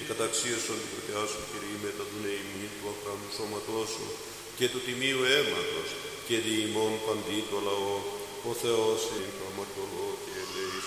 την καταξίωσον την πρωτεά σου, Κύριε, με τα δουνε ημίν του αχράμου σώματός σου και του τιμίου αίματος και δι' ημών παντί το λαό, ο Θεός είναι το αμαρτωλό και ελέησον.